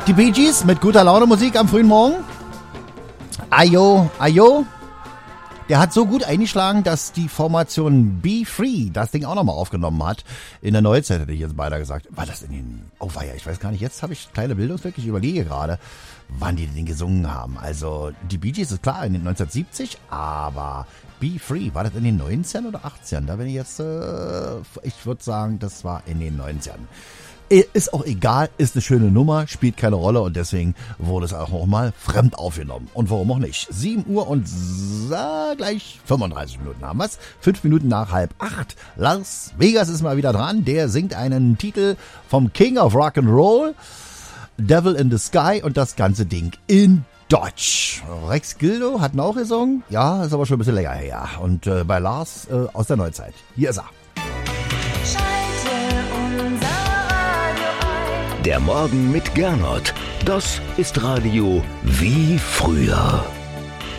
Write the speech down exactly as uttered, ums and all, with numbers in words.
Die Bee Gees mit guter Laune Musik am frühen Morgen. Ayo, Ayo. Der hat so gut eingeschlagen, dass die Formation Be Free das Ding auch nochmal aufgenommen hat. In der Neuzeit hätte ich jetzt beinahe gesagt. War das in den... Oh weia, ich weiß gar nicht. Jetzt habe ich kleine Bildungslücke. Ich überlege gerade, wann die den gesungen haben. Also die Bee Gees ist klar in den neunzehnhundertsiebzig, aber Be Free, war das in den neunzehn oder achtzehn? Da bin ich jetzt... Äh, ich würde sagen, das war in den neunzehn. Ist auch egal, ist eine schöne Nummer, spielt keine Rolle und deswegen wurde es auch noch mal fremd aufgenommen. Und warum auch nicht? sieben Uhr und sa, gleich fünfunddreißig Minuten haben wir's. Fünf Minuten nach halb acht. Las Vegas ist mal wieder dran. Der singt einen Titel vom King of Rock'n'Roll, Devil in the Sky, und das ganze Ding in Deutsch. Rex Gildo hat ihn auch gesungen. Ja, ist aber schon ein bisschen länger her. Und äh, bei Lars äh, aus der Neuzeit. Hier ist er. Der Morgen mit Gernot. Das ist Radio wie früher.